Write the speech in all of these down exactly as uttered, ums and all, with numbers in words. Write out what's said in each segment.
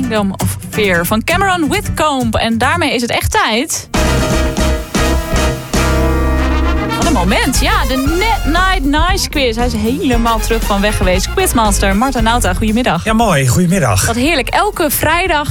Kingdom of Fear van Cameron Whitcomb. En daarmee is het echt tijd. Wat een moment. Ja, de Net Night Nice quiz. Hij is helemaal terug van weg geweest. Quizmaster Marten Nauta, goedemiddag. Ja, mooi. Goedemiddag. Wat heerlijk. Elke vrijdag...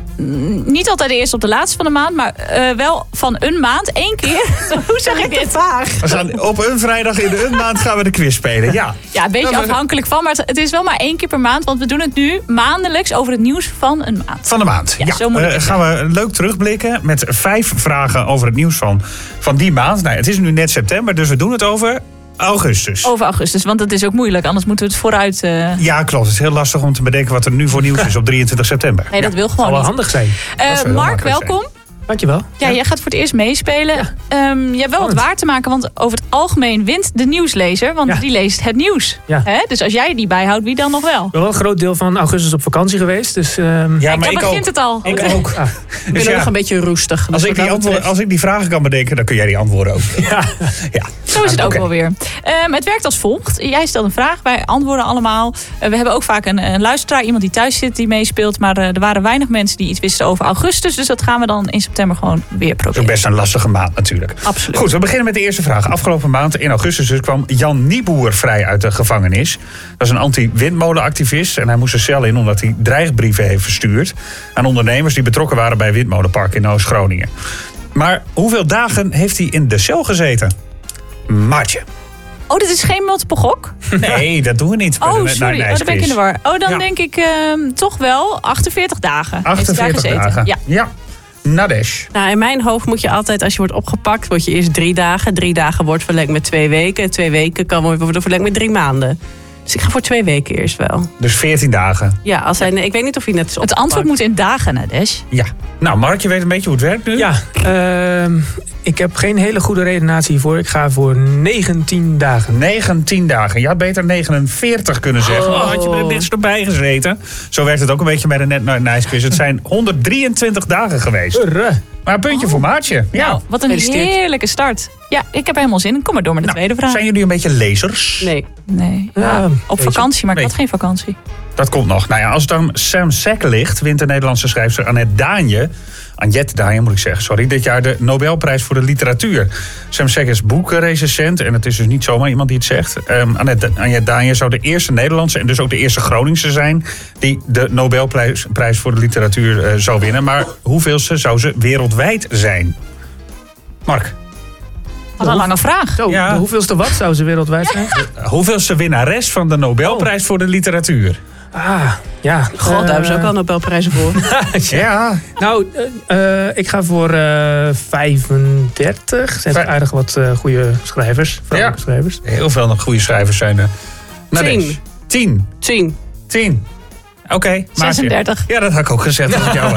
Niet altijd de eerste op de laatste van de maand, maar uh, wel van een maand. Eén keer. Hoe zeg ik dit? Vaag. We gaan op een vrijdag in de een maand gaan we de quiz spelen. Ja, ja een beetje afhankelijk van. Maar het is wel maar één keer per maand. Want we doen het nu maandelijks over het nieuws van een maand. Van de maand. Ja, ja. Zo moet uh, gaan we leuk terugblikken met vijf vragen over het nieuws van, van die maand. Nou, het is nu net september, dus we doen het over... augustus. Over augustus, want dat is ook moeilijk. Anders moeten we het vooruit... Uh... Ja, klopt. Het is heel lastig om te bedenken wat er nu voor nieuws is op drieëntwintig september. Nee, dat ja. wil gewoon zal wel niet. handig zijn. Uh, Mark, welkom. Zijn. Dankjewel. Ja, ja, jij gaat voor het eerst meespelen. Ja. Um, je hebt wel wat waar te maken, want over het algemeen wint de nieuwslezer. Want ja. die leest het nieuws. Ja. Hè? Dus als jij die bijhoudt, wie dan nog wel? Ik ben wel een groot deel van augustus op vakantie geweest. Dus, um... ja, maar ik ik begint ook. het al. Ik ook. Ah. Ik ben dus ja. nog een beetje roestig. Als, dus ik die antwoorden, als ik die vragen kan bedenken, dan kun jij die antwoorden ook. Ja. ja. Zo is het ook okay. wel weer. Um, het werkt als volgt. Jij stelt een vraag, wij antwoorden allemaal. Uh, we hebben ook vaak een, een luisteraar, iemand die thuis zit, die meespeelt. Maar uh, er waren weinig mensen die iets wisten over augustus. Dus dat gaan we dan in september gewoon weer proberen. Dat is ook best een lastige maand natuurlijk. Absoluut. Goed, we beginnen met de eerste vraag. Afgelopen maand in augustus dus kwam Jan Nieboer vrij uit de gevangenis. Dat is een anti-windmolenactivist. En hij moest de cel in omdat hij dreigbrieven heeft verstuurd aan ondernemers die betrokken waren bij Windmolenpark in Oost-Groningen. Maar hoeveel dagen heeft hij in de cel gezeten? Maartje. Oh, dit is geen multiple gok? Nee, dat doen we niet. Oh, sorry. Oh, dan ben ik in de war. Oh, dan ja. denk ik uh, toch wel achtenveertig dagen. achtenveertig dagen. Ja. ja. Nadesh. Nou, in mijn hoofd moet je altijd, als je wordt opgepakt, word je eerst drie dagen. Drie dagen wordt verlengd met twee weken. Twee weken kan worden verlengd met drie maanden. Dus ik ga voor twee weken eerst wel. Dus veertien dagen. Ja, als hij, ik weet niet of hij net is opgepakt. Het antwoord moet in dagen, Nadesh. Ja. Nou, Mark, je weet een beetje hoe het werkt nu? Ja, uh, ik heb geen hele goede redenatie hiervoor. Ik ga voor negentien dagen. negentien dagen. Je had beter negenenveertig kunnen zeggen. Oh, had je er niks erbij gezeten. Zo werkt het ook een beetje bij de Net Nice Quiz. Het zijn honderddrieëntwintig dagen geweest. Urre. Maar een puntje oh. voor Maartje. Ja. Nou, wat een heerlijke start. Ja, ik heb er helemaal zin in. Kom maar door met de nou, tweede vraag. Zijn jullie een beetje lezers? Nee. Nee. Ja, ja, op vakantie, maar ik had geen vakantie. Dat komt nog. Nou ja, als het aan Sam Sack ligt, wint de Nederlandse schrijfster Annette Daanje... Annette Daanje moet ik zeggen, sorry. Dit jaar de Nobelprijs voor de literatuur. Sam Sack is boekenrecensent en het is dus niet zomaar iemand die het zegt. Um, Annette, Annette Daanje zou de eerste Nederlandse en dus ook de eerste Groningse zijn... die de Nobelprijs prijs voor de literatuur uh, zou winnen. Maar hoeveelste zou ze wereldwijd zijn? Mark? Wat een lange vraag. Zo, ja. De hoeveelste wat zou ze wereldwijd zijn? De hoeveelste winnares van de Nobelprijs oh. voor de literatuur? Ah, ja. God, daar hebben ze ook al Nobelprijzen voor. ja. Nou, uh, ik ga voor uh, vijfendertig. Er zijn Vij- aardig wat uh, goede schrijvers. Ja. schrijvers. Heel veel goede schrijvers zijn er. Nou, Tien. Tien. Tien. Tien. Oké, okay, zesendertig. Ja, dat had ik ook gezegd. Dat, jou,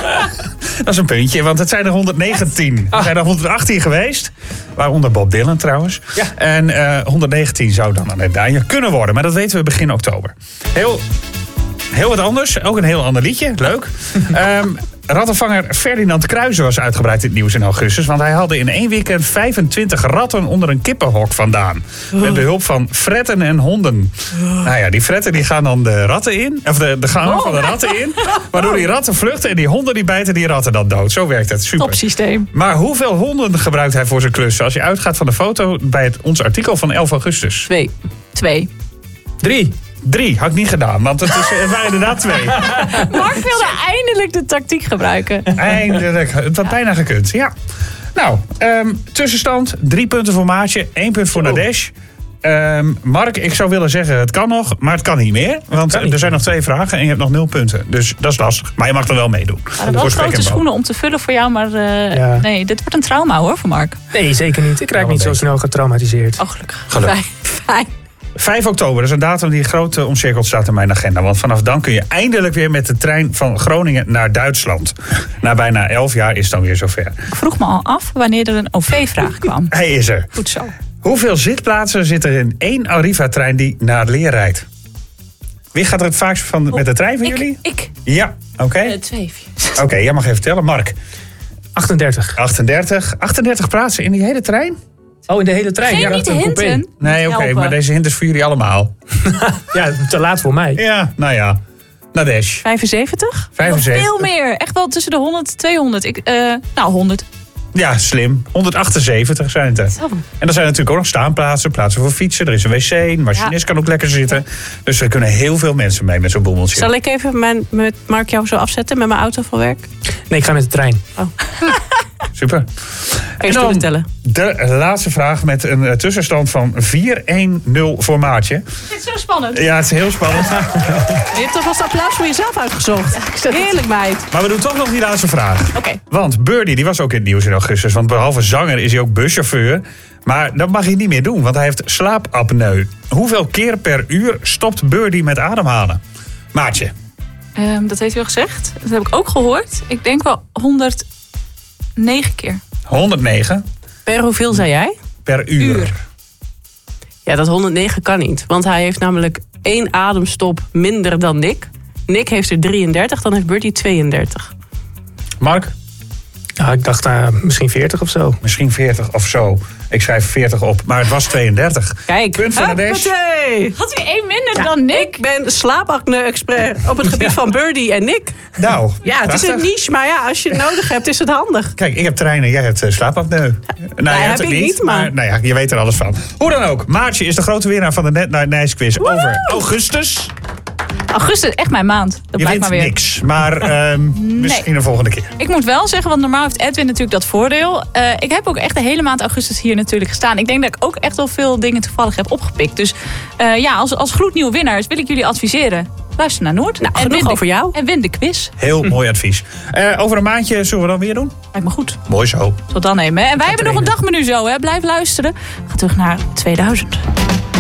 dat is een puntje, want het zijn er honderdnegentien. Er zijn er honderdachttien geweest. Waaronder Bob Dylan trouwens. Ja. En uh, honderdnegentien zou dan Annette Daanje kunnen worden. Maar dat weten we begin oktober. Heel, heel wat anders. Ook een heel ander liedje. Leuk. um, Rattenvanger Ferdinand Kruijsen was uitgebreid in het nieuws in augustus. Want hij haalde in één weekend vijfentwintig ratten onder een kippenhok vandaan. Oh. Met behulp van fretten en honden. Oh. Nou ja, die fretten die gaan dan de ratten in. Of de, de gangen oh. van de ratten in. Waardoor die ratten vluchten en die honden die bijten die ratten dan dood. Zo werkt het. Super. Top systeem. Maar hoeveel honden gebruikt hij voor zijn klussen? Als je uitgaat van de foto bij het, ons artikel van elf augustus. Twee. Twee. Drie. Drie, had ik niet gedaan, want het, is, het waren inderdaad twee. Mark wilde eindelijk de tactiek gebruiken. Eindelijk, het had bijna gekund, ja. Nou, um, tussenstand, drie punten voor Maartje, één punt voor Nadesh. Um, Mark, ik zou willen zeggen, het kan nog, maar het kan niet meer. Want niet er zijn nog twee vragen en je hebt nog nul punten. Dus dat is lastig, maar je mag er wel meedoen. Ja, wel grote schoenen om te vullen voor jou, maar uh, ja. nee, dit wordt een trauma hoor voor Mark. Nee, zeker niet. Ik raak niet zo snel getraumatiseerd. Oh, gelukkig. Gelukkig. Fijn. vijf oktober, dat is een datum die groot uh, omcirkeld staat in mijn agenda. Want vanaf dan kun je eindelijk weer met de trein van Groningen naar Duitsland. Na bijna elf jaar is het dan weer zover. Ik vroeg me al af wanneer er een O V-vraag kwam. Hij is er. Goed zo. Hoeveel zitplaatsen zit er in één Arriva-trein die naar Leer rijdt? Wie gaat er het vaakst van, met de trein van ik, jullie? Ik. Ja, oké. Okay. Uh, twee. Oké, okay, jij mag even vertellen. Mark. achtendertig. achtendertig. achtendertig plaatsen in die hele trein? Oh, in de hele trein? Geen ja, niet dat een hinten. coupé. Nee, oké, okay, maar deze hint is voor jullie allemaal. Ja, te laat voor mij. Ja, nou ja. Nadesh. vijfenzeventig? vijfenzeventig. Veel meer. Echt wel tussen de honderd, tweehonderd. Ik, uh, nou, honderd. Ja, slim. honderdachtenzeventig zijn het er. Zo. En er zijn natuurlijk ook nog staanplaatsen, plaatsen voor fietsen. Er is een wc, een machinist kan ook lekker zitten. Dus er kunnen heel veel mensen mee met zo'n boemeltje. Zal ik even mijn, met Mark jou zo afzetten met mijn auto voor werk? Nee, ik ga met de trein. Oh. Super. Kan je stoelen tellen? De laatste vraag met een uh, tussenstand van vier een nul voor Maartje. Ik vind het zo spannend. Ja, het is heel spannend. Je hebt toch vast applaus voor jezelf uitgezocht. Heerlijk, meid. Maar we doen toch nog die laatste vraag. Oké. Okay. Want Birdie die was ook in het nieuws in augustus. Want behalve zanger is hij ook buschauffeur. Maar dat mag hij niet meer doen, want hij heeft slaapapneu. Hoeveel keer per uur stopt Birdie met ademhalen? Maartje. Um, dat heeft u al gezegd. Dat heb ik ook gehoord. Ik denk wel honderdnegen keer. honderdnegen. Per hoeveel zei jij? Per uur. uur. Ja, dat honderdnegen kan niet. Want hij heeft namelijk één ademstop minder dan Nick. Nick heeft er drieëndertig, dan heeft Birdie tweeëndertig. Mark? Ja, ik dacht uh, misschien veertig of zo. Misschien veertig of zo. Ik schrijf veertig op, maar het was tweeëndertig. Kijk. Punt van Nadesh. Had u één minder ja, dan Nick? Ik ben slaapapneu-expert op het gebied ja. van Birdie en Nick. Nou, ja, het prachtig. is een niche, maar ja, als je het nodig hebt, is het handig. Kijk, ik heb treinen, jij hebt uh, slaapapneu. Ja, nou, heb hebt ik het niet, niet, maar... maar nou ja, je weet er alles van. Hoe dan ook, Maartje is de grote winnaar van de Net Night Nice quiz Woe! Over augustus. Augustus, echt mijn maand. Dat je blijkt maar weer. niks, maar um, nee. misschien de volgende keer. Ik moet wel zeggen, want normaal heeft Edwin natuurlijk dat voordeel. Uh, ik heb ook echt de hele maand augustus hier natuurlijk gestaan. Ik denk dat ik ook echt wel veel dingen toevallig heb opgepikt. Dus uh, ja, als, als gloednieuwe winnaars wil ik jullie adviseren. Luister naar Noord. Nou, en genoeg over jou. En win de quiz. Heel mooi advies. Uh, over een maandje zullen we dan weer doen? Lijkt me goed. Mooi zo. Tot dan nemen. En wij hebben nog een dagmenu zo. Hè. Blijf luisteren. Ga terug naar tweeduizend.